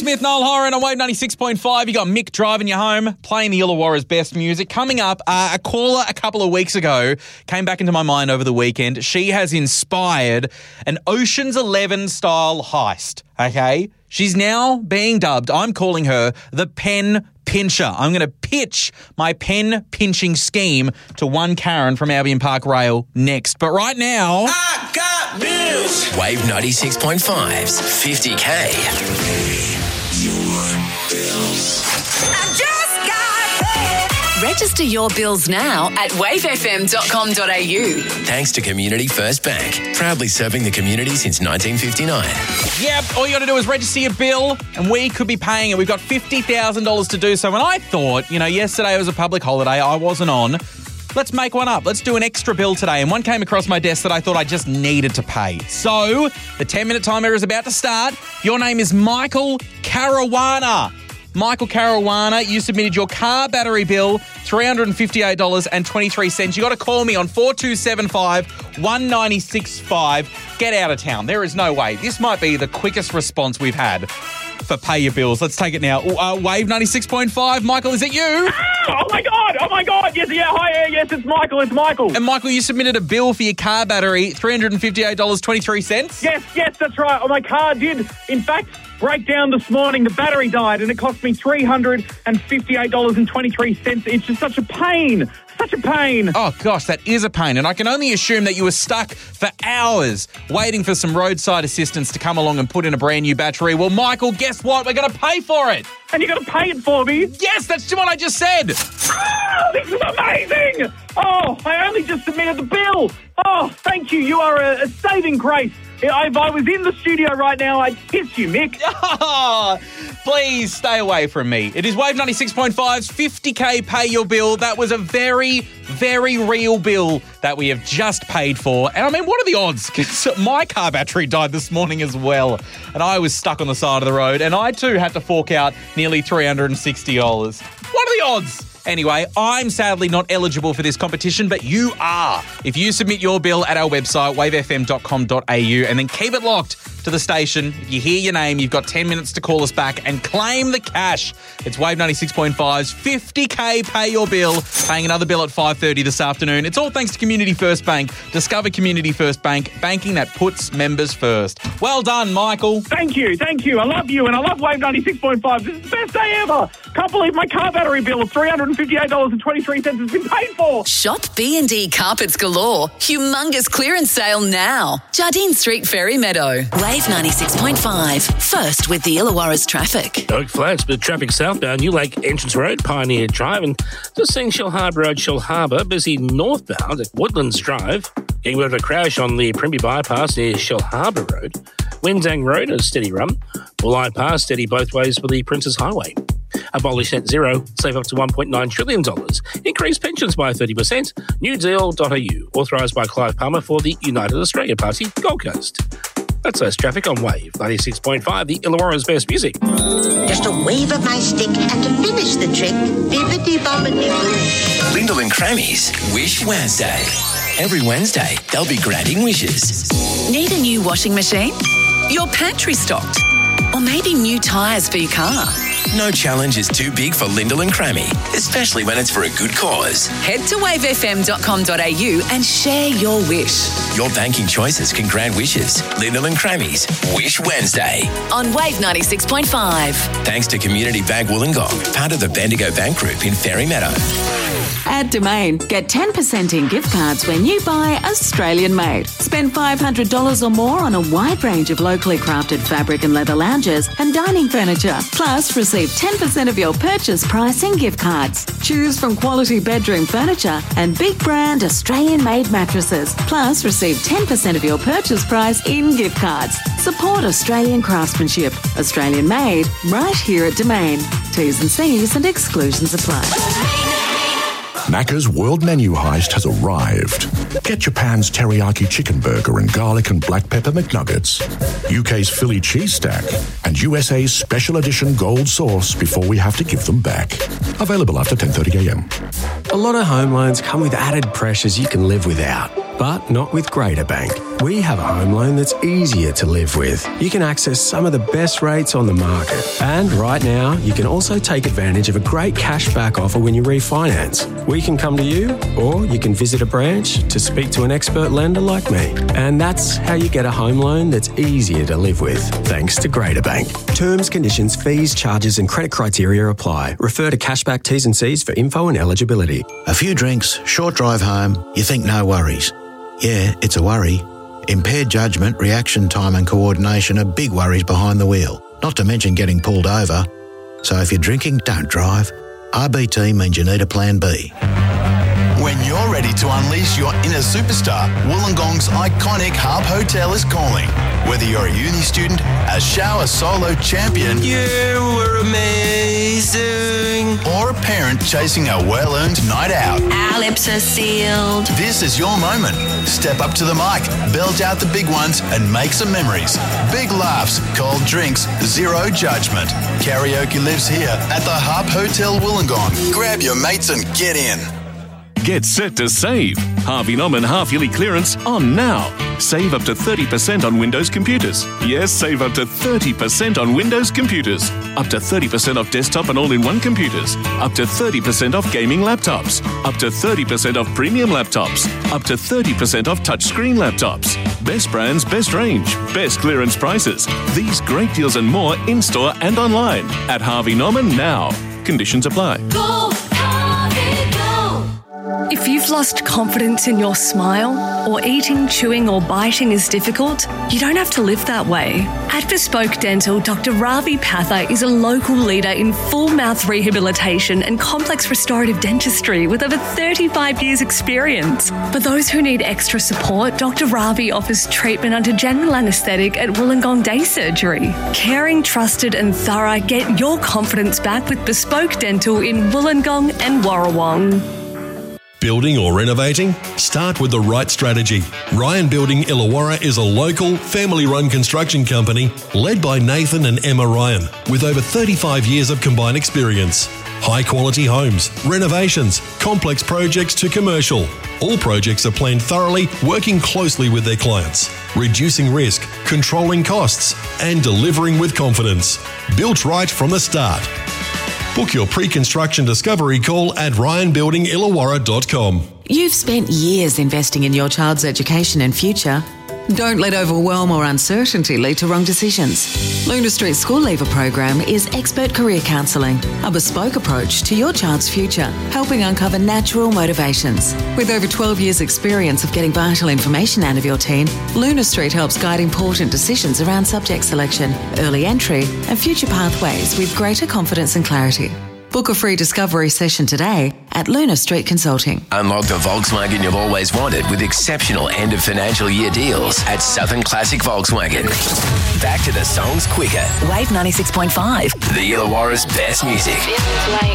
Smith, Noel Horan on Wave 96.5. You got Mick driving you home, playing the Illawarra's best music. Coming up, a caller a couple of weeks ago came back into my mind over the weekend. She has inspired an Ocean's 11 style heist, okay? She's now being dubbed, I'm calling her the Pen Pincher. I'm going to pitch my pen pinching scheme to one Karen from Albion Park Rail next. But right now, I got bills. Wave 96.5's 50K. I just got paid. Register your bills now at wavefm.com.au. Thanks to Community First Bank, proudly serving the community since 1959. yep, all you got to do is register your bill and we could be paying it. We've got $50,000 to do so. And I thought, yesterday was a public holiday. I wasn't on. Let's make one up. Let's do an extra bill today. And one came across my desk that I thought I just needed to pay. So the 10-minute timer is about to start. Your name is Michael Caruana. Michael Caruana, you submitted your car battery bill, $358.23. You got to call me on 4275 1965. Get out of town. There is no way. This might be the quickest response we've had for pay your bills. Let's take it now. Wave 96.5. Michael, is it you? Oh my God. Yes, it's Michael. And Michael, you submitted a bill for your car battery, $358.23. Yes, that's right. My car did, in fact, break down this morning. The battery died and it cost me $358.23. It's just such a pain. Oh, gosh, that is a pain. And I can only assume that you were stuck for hours waiting for some roadside assistance to come along and put in a brand new battery. Well, Michael, guess what? We're going to pay for it. And you're going to pay it for me? Yes, that's what I just said. Oh, this is amazing. Oh, I only just submitted the bill. Oh, thank you. You are a saving grace. If I was in the studio right now, I'd kiss you, Mick. Oh, please stay away from me. It is Wave 96.5's 50K pay your bill. That was a very, very real bill that we have just paid for. And I mean, what are the odds? Because my car battery died this morning as well. And I was stuck on the side of the road. And I too had to fork out nearly $360. What are the odds? Anyway, I'm sadly not eligible for this competition, but you are. If you submit your bill at our website, wavefm.com.au, and then keep it locked to the station. If you hear your name, you've got 10 minutes to call us back and claim the cash. It's Wave 96.5's 50K pay your bill, paying another bill at 5:30 this afternoon. It's all thanks to Community First Bank. Discover Community First Bank, banking that puts members first. Well done, Michael. Thank you. I love you and I love Wave 96.5. This is the best day ever. Can't believe my car battery bill of $358.23 has been paid for. Shop B&D Carpets Galore. Humongous clearance sale now. Jardine Street, Ferry Meadow. Wave 96.5. First with the Illawarra's traffic. Oak Flats, but traffic southbound, New Lake Entrance Road, Pioneer Drive, and just seeing Shell Harbour Road, Shell Harbour, busy northbound at Woodlands Drive. Getting rid of a crash on the Primby Bypass near Shell Harbour Road. Windang Road, a steady run. Bulleye Pass, steady both ways for the Princes Highway. Abolish net zero, save up to $1.9 trillion. Increase pensions by 30%. Newdeal.au, authorised by Clive Palmer for the United Australia Party, Gold Coast. That's less traffic on Wave 96.5, the Illawarra's best music. Just a wave of my stick, and to finish the trick, bibbidi-bobbidi-boo. Lyndall and Crammy's Wish Wednesday. Every Wednesday, they'll be granting wishes. Need a new washing machine? Your pantry stocked? Or maybe new tyres for your car? No challenge is too big for Lyndall and Crammy, especially when it's for a good cause. Head to wavefm.com.au and share your wish. Your banking choices can grant wishes. Lyndall and Crammy's Wish Wednesday. On Wave 96.5. Thanks to Community Bank Wollongong, part of the Bendigo Bank Group in Ferry Meadow. At Domain, get 10% in gift cards when you buy Australian made. Spend $500 or more on a wide range of locally crafted fabric and leather lounges and dining furniture. Plus, receive 10% of your purchase price in gift cards. Choose from quality bedroom furniture and big brand Australian made mattresses. Plus, receive 10% of your purchase price in gift cards. Support Australian craftsmanship. Australian made, right here at Domain. T's and C's and exclusions apply. Macca's World Menu Heist has arrived. Get Japan's teriyaki chicken burger and garlic and black pepper McNuggets, UK's Philly cheese stack, and USA's special edition gold sauce before we have to give them back. Available after 10:30 a.m. A lot of home loans come with added pressures you can live without. but not with Greater Bank. We have a home loan that's easier to live with. You can access some of the best rates on the market. And right now, you can also take advantage of a great cashback offer when you refinance. We can come to you, or you can visit a branch to speak to an expert lender like me. And that's how you get a home loan that's easier to live with, thanks to Greater Bank. Terms, conditions, fees, charges and credit criteria apply. Refer to cashback T's and C's for info and eligibility. A few drinks, short drive home, you think no worries. Yeah, it's a worry. Impaired judgment, reaction time and coordination are big worries behind the wheel, not to mention getting pulled over. So if you're drinking, don't drive. RBT means you need a plan B. When you're ready to unleash your inner superstar, Wollongong's iconic Harp Hotel is calling. Whether you're a uni student, a shower solo champion, you were amazing, or a parent chasing a well-earned night out, our lips are sealed. This is your moment. Step up to the mic, belt out the big ones and make some memories. Big laughs, cold drinks, zero judgment. Karaoke lives here at the Harp Hotel Wollongong. Grab your mates and get in. Get set to save. Harvey Norman half-yearly clearance on now. Save up to 30% on Windows computers. Yes, save up to 30% on Windows computers. Up to 30% off desktop and all-in-one computers. Up to 30% off gaming laptops. Up to 30% off premium laptops. Up to 30% off touchscreen laptops. Best brands, best range, best clearance prices. These great deals and more in-store and online at Harvey Norman now. Conditions apply. Go, Harvey, go! If you've lost confidence in your smile, or eating, chewing or biting is difficult, you don't have to live that way. At Bespoke Dental, Dr. Ravi Patha is a local leader in full mouth rehabilitation and complex restorative dentistry with over 35 years experience. For those who need extra support, Dr. Ravi offers treatment under general anaesthetic at Wollongong Day Surgery. Caring, trusted and thorough, get your confidence back with Bespoke Dental in Wollongong and Warrawong. Building or renovating? Start with the right strategy. Ryan Building Illawarra is a local, family-run construction company led by Nathan and Emma Ryan with over 35 years of combined experience. High-quality homes, renovations, complex projects to commercial. All projects are planned thoroughly, working closely with their clients, reducing risk, controlling costs, and delivering with confidence. Built right from the start. Book your pre-construction discovery call at ryanbuildingillawarra.com. You've spent years investing in your child's education and future. Don't let overwhelm or uncertainty lead to wrong decisions. Luna Street School Leaver Program is expert career counselling, a bespoke approach to your child's future, helping uncover natural motivations. With over 12 years' experience of getting vital information out of your teen, Luna Street helps guide important decisions around subject selection, early entry and future pathways with greater confidence and clarity. Book a free discovery session today at Luna Street Consulting. Unlock the Volkswagen you've always wanted with exceptional end of financial year deals at Southern Classic Volkswagen. Back to the songs quicker. Wave 96.5. The Illawarra's best music.